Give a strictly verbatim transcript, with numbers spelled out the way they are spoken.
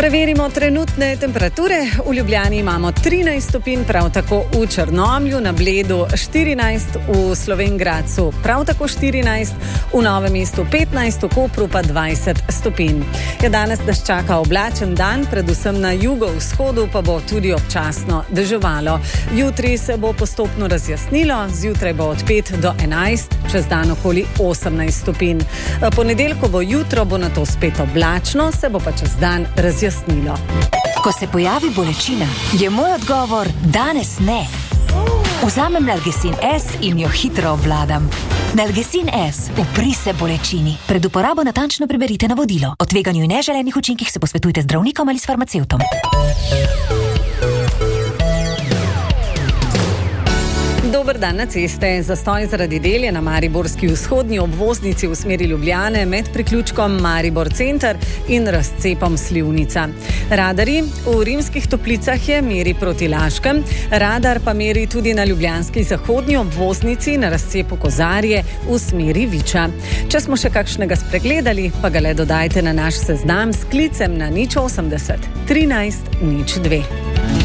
Preverimo trenutne temperature. V Ljubljani imamo trinajst stopinj, prav tako v Črnomlju, na Bledu štirinajst, v Slovenj Gradcu prav tako štirinajst, v Novem mestu petnajst, v Kopru pa dvajset stopinj. Ja, danes nas čaka oblačen dan, predvsem na jugovzhodu pa bo tudi občasno deževalo. Jutri se bo postopno razjasnilo, zjutraj bo od pet do enajst, čez dan okoli osemnajst stopinj. Ponedeljkovo jutro bo nato spet oblačno, se bo pa čez dan razjasnilo. Jasnilo. Ko se pojavi bolečina, je moj odgovor danes ne. Vzamem Nalgecin S in jo hitro obvladam. Nalgecin S, upri se bolečini. Pred uporabo natančno preberite navodilo. O tveganju in neželenih učinkih se posvetujte z zdravnikom ali s farmacevtom. Dober dan na ceste. Zastoj zaradi del je na mariborski vzhodni obvoznici v smeri Ljubljane med priključkom Maribor center in razcepom Slivnica. Radarji v Rimskih Toplicah je meri proti Laškem, radar pa meri tudi na ljubljanski zahodni obvoznici na razcepu Kozarje v smeri Viča. Če smo še kakšnega spregledali, pa ga le dodajte na naš seznam s klicem na nič osemdeset trinajst nič dve.